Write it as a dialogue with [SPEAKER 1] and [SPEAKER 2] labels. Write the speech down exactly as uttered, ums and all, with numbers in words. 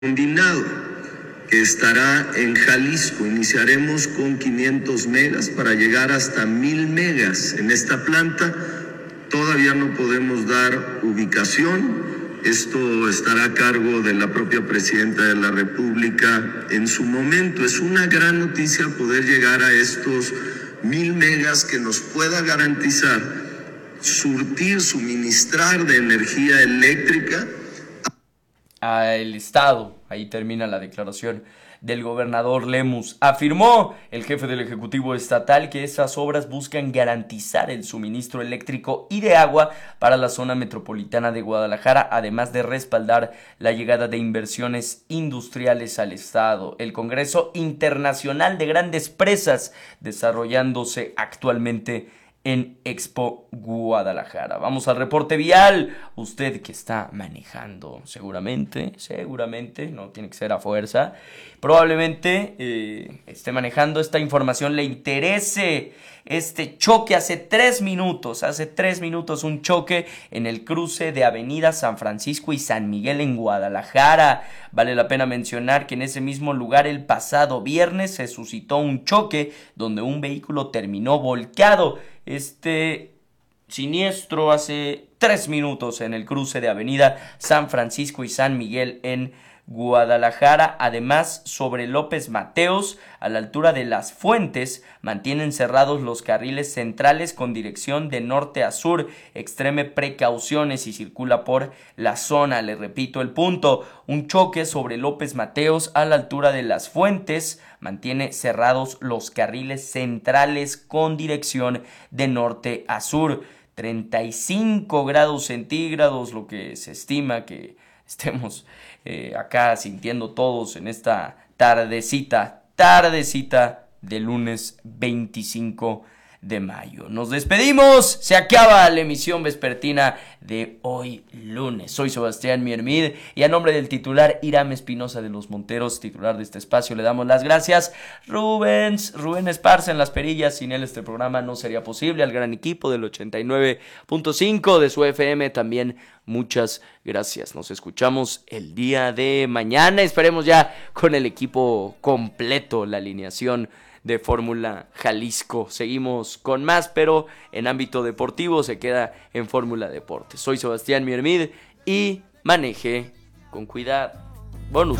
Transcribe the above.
[SPEAKER 1] combinado que estará en Jalisco. Iniciaremos con quinientos megas para llegar hasta mil megas en esta planta. Todavía no podemos dar ubicación. Esto estará a cargo de la propia Presidenta de la República en su momento. Es una gran noticia poder llegar a estos mil megas que nos pueda garantizar surtir, suministrar de energía eléctrica
[SPEAKER 2] al Estado. Ahí termina la declaración del gobernador Lemus. Afirmó el jefe del Ejecutivo Estatal que esas obras buscan garantizar el suministro eléctrico y de agua para la zona metropolitana de Guadalajara, además de respaldar la llegada de inversiones industriales al Estado. El Congreso Internacional de Grandes Presas, desarrollándose actualmente en Expo Guadalajara. Vamos al reporte vial. Usted que está manejando, seguramente, seguramente, no tiene que ser a fuerza, probablemente eh, esté manejando, esta información le interese. Este choque hace tres minutos, hace tres minutos un choque en el cruce de Avenida San Francisco y San Miguel en Guadalajara. Vale la pena mencionar que en ese mismo lugar el pasado viernes se suscitó un choque donde un vehículo terminó volcado. Este siniestro hace tres minutos en el cruce de Avenida San Francisco y San Miguel en Guadalajara. Además, sobre López Mateos, a la altura de Las Fuentes, mantienen cerrados los carriles centrales con dirección de norte a sur. Extreme precauciones y circula por la zona. Le repito el punto: un choque sobre López Mateos a la altura de Las Fuentes mantiene cerrados los carriles centrales con dirección de norte a sur. treinta y cinco grados centígrados, lo que se estima que estemos eh, acá sintiendo todos en esta tardecita, tardecita de lunes veinticinco de mayo. Nos despedimos, se acaba la emisión vespertina de hoy lunes. Soy Sebastián Miermid y a nombre del titular Irán Espinosa de los Monteros, titular de este espacio, le damos las gracias. Rubens, Rubén Esparza en las perillas, sin él este programa no sería posible. Al gran equipo del ochenta y nueve punto cinco de su F M también muchas gracias. Nos escuchamos el día de mañana, esperemos ya con el equipo completo, la alineación de Fórmula Jalisco. Seguimos con más, pero en ámbito deportivo se queda en Fórmula Deportes. Soy Sebastián Miermid y maneje con cuidado. Bonus.